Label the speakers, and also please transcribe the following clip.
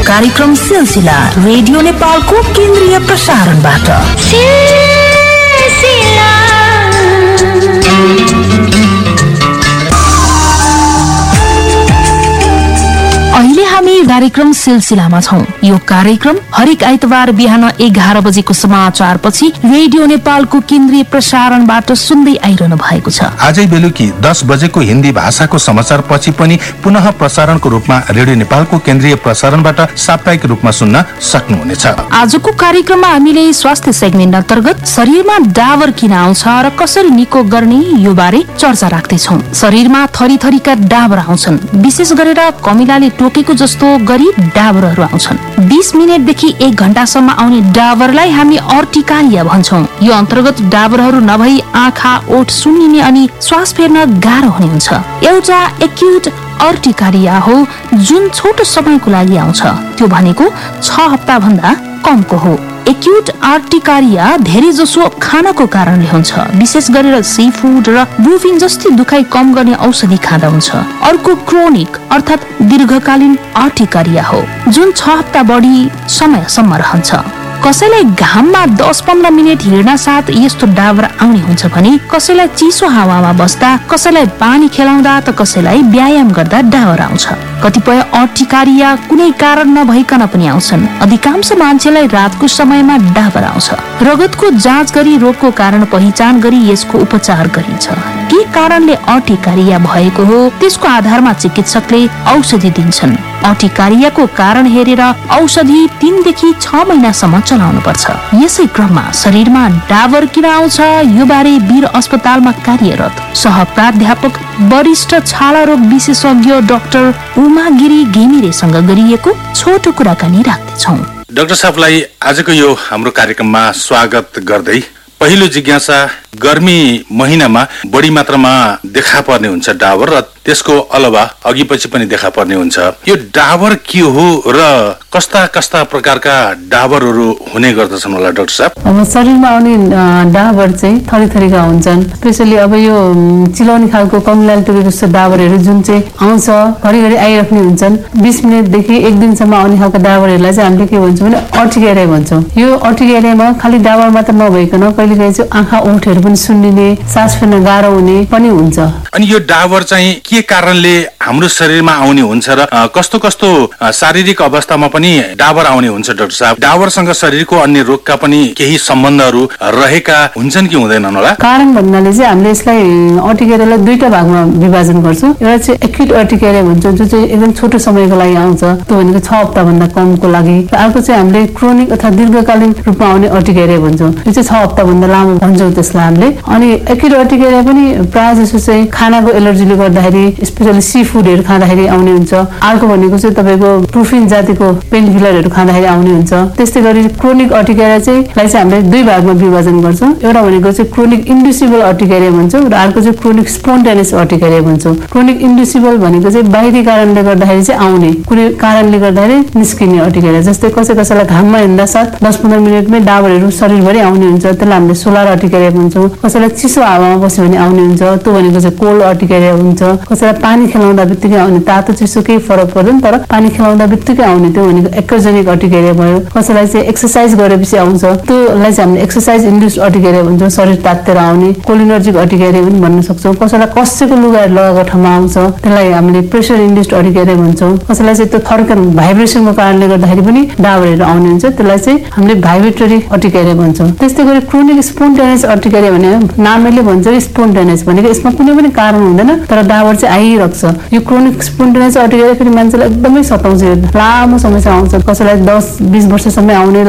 Speaker 1: कार्यक्रम सिलसिला रेडियो नेपालको केन्द्रीय प्रसारणबाट। अहिले हामी कार्यक्रम सिलसिलामा छौं। यो कार्यक्रम हरेक आइतबार बिहान 11 बजेको समाचारपछि रेडियो नेपालको केन्द्रीय प्रसारणबाट सुन्दै आइरहनु भएको छ।
Speaker 2: आजै बेलुकी 10 बजेको हिन्दी भाषाको समाचार पछि पनि पुनः प्रसारणको रूपमा रेडियो नेपालको केन्द्रीय प्रसारणबाट साप्ताहिक रूपमा सुन्न सक्नुहुनेछ।
Speaker 1: आजको कार्यक्रममा हामीले स्वास्थ्य सेगमेन्ट अन्तर्गत शरीरमा डाबर किन आउँछ र कसरी निको गर्ने यो बारे चर्चा राख्दैछौं। शरीरमा थरी थरीका डाबर आउँछन्। विशेष गरेर कमिलाले टोकेको जस्तो गरी डाबरहरू आउँछन्। 20 मिनेटदेखि 1 घण्टासम्म आउने डाबरलाई हामी अर्टिकारिया भन्छौं। यो अन्तर्गत डाबरहरू नभई आँखा, ओठ सुन्निने अनि श्वास फेर्न गाह्रो हुने हुन्छ। एउटा एक्युट अर्टिकारिया हो जुन छोटो समयको लागि आउँछ। त्यो भनेको 6 हप्ता भन्दा कमको हो। एक्युट अर्टिकारिया धेरै जसो खानाको कारणले हुन्छ। विशेष गरेर सी फूड र बुफिन जस्तै दुखाइ कम गर्ने औषधि खाँदा हुन्छ। अर्को क्रोनिक अर्थात दीर्घकालीन अर्टिकारिया हो जुन 6 हप्ता बढी समयसम्म रहन्छ। कसैलाई घाममा 10-15 मिनट हिँड्न साथ यस्तो डाबर आउने हुन्छ भने कसैलाई चिसो हावामा बस्दा, कसैलाई पानी खेलाउँदा त कसैलाई व्यायाम गर्दा डाबर आउँछ। कतिपय अर्टिकारिया कुनै कारण नभइकन पनि आउँछन्। अधिकांश मान्छेलाई रातको समयमा डाबर आउँछ। रगतको जाँच गरी रोगको कारण पहिचान गरी यसको उपचार गरिन्छ। के कारणले अर्टिकारिया भएको हो त्यसको आधारमा चिकित्सकले औषधि दिन्छन्। अर्टिकारियाको कारण हेरेर औषधि 3 देखि 6 महिनासम्म चलाउनु पर्छ। यसै क्रममा शरीरमा डाबर किन आउँछ यो बारे वीर अस्पतालमा कार्यरत सह प्राध्यापक वरिष्ठ छाला रोग विशेषज्ञ डाक्टर उमा गिरी घिमिरेसँग गरिएको छोटो कुराकानी राख्दैछौँ।
Speaker 2: डाक्टर साहबलाई आजको यो हाम्रो कार्यक्रममा स्वागत गर्दै पहिलो जिज्ञासा, गर्मी महिनामा बढी मात्रामा देखा पर्ने हुन्छ डाबर र त्यसको अलावा अघि पछि पनि देखा पर्ने हुन्छ। यो डाबर के हो र कस्ता कस्ता प्रकारका डाबरहरू हुने गर्दछन् होला डाक्टर साहब?
Speaker 3: अब शरीरमा आउने डाबर चाहिँ थरी थरीका हुन्छन्। स्पेशली अब यो चिलाउने खालको कमिलाले टोकेको जस्तो डाबरहरू जुन चाहिँ आउँछ घरिघरि आइराख्ने हुन्छन्। 20 मिनटदेखि 1 दिनसम्म आउने खालको डाबरहरूलाई चाहिँ हामीले के भन्छौँ भने अर्टिकारिया भन्छौँ। यो अर्टिकारियामा खालि डाबर मात्र नभइकन कहिलेकाहीँ चाहिँ आँखा ओठहरू पनि सुन्निने, सास फेर्न गाह्रो हुने पनि हुन्छ।
Speaker 2: अनि यो डाबर चाहिँ के कारणले हाम्रो शरीरमा आउने हुन्छ र कस्तो कस्तो शारीरिक अवस्थामा पनि डाबर आउने हुन्छ डाक्टर साहब? डाबरसँग शरीरको अन्य रोगका पनि केही सम्बन्धहरू रहेका हुन्छन् कि हुँदैनन् होला?
Speaker 3: कारण भन्नाले चाहिँ हामीले यसलाई अर्टिकारियालाई 2टा भागमा विभाजन गर्छौँ। एउटा चाहिँ एक्युट अर्टिकारिया भन्छौँ जो चाहिँ एकदम छोटो समयको लागि आउँछ, त्यो भनेको 6 हप्ता भन्दा कमको लागि। अर्को चाहिँ हामीले क्रोनिक अथवा दीर्घकालीन रूपमा आउने अर्टिकारिया भन्छौँ। यो चाहिँ 6 हप्ता भन्दा लामो भन्छौँ त्यसलाई हामीले। अनि एक्युट अर्टिकारिया पनि प्रायः जसो चाहिँ खानाको एलर्जीले गर्दाखेरि, स्पेशली सी फूडहरू खाँदाखेरि आउने हुन्छ। अर्को भनेको चाहिँ तपाईँको प्रुफिन जातिको पेन किलरहरू खाँदाखेरि आउने हुन्छ। त्यस्तै गरी क्रोनिक अर्टिकारिया चाहिँ हामीले 2 भागमा विभाजन गर्छौँ। एउटा भनेको चाहिँ क्रोनिक इन्ड्युसिबल अर्टिकारिया भन्छौँ र अर्को चाहिँ क्रोनिक स्पोन्टेनियस अर्टिकारिया भन्छौँ। क्रोनिक इन्ड्युसिबल भनेको चाहिँ बाहिरी कारणले गर्दाखेरि चाहिँ आउने, कुनै कारणले गर्दाखेरि निस्किने अर्टिकारिया। जस्तै कसैलाई घाममा हिँड्दा साथ 10-15 मिनटमै डाबरहरू शरीरभरि आउने हुन्छ, त्यसलाई हामीले सोलर अर्टिकारिया भन्छौँ। कसैलाई चिसो हावामा बस्यो भने आउने हुन्छ, त्यो भनेको चाहिँ कोल्ड अर्टिकारिया हुन्छ। कसैलाई पानी खेलाउँदा बित्तिकै आउने, तातो चिसो केही फरक पर्दैन तर पानी खेलाउँदा बित्तिकै आउने, त्यो भनेको एक्रोजेनिक अर्टिकारिया भयो। कसैलाई चाहिँ एक्सर्साइज गरेपछि आउँछ, त्योलाई चाहिँ हामीले एक्सर्साइज इन्ड्युस्ड अर्टिकारिया भन्छौँ। शरीर तातेर आउने कोलिनर्जिक अर्टिकारिया पनि भन्न सक्छौँ। कसैलाई कसेको लुगाहरू लगाएको ठाउँमा आउँछ, त्यसलाई हामीले प्रेसर इन्ड्युस्ड अर्टिकारिया भन्छौँ। कसैलाई चाहिँ त्यो थर्कन भाइब्रेसनको कारणले गर्दाखेरि पनि डाबरहरू आउने हुन्छ, त्यसलाई चाहिँ हामीले भाइब्रेटरी अर्टिकारिया भन्छौँ। त्यस्तै गरी क्रोनिक स्पोन्टेनियस अर्टिकारिया भने नामैले भन्छ स्पोन्टेनियस भनेको यसमा कुनै पनि कारण हुँदैन तर डाबर चाहिँ आइरहेको छ। यो क्रोनिक स्पोन्टेनियस अर्टिकारिया फेरि मान्छेलाई एकदमै सताउँछ, लामो समयसम्म आउँछ। कसैलाई 10-20 वर्षसम्म आउने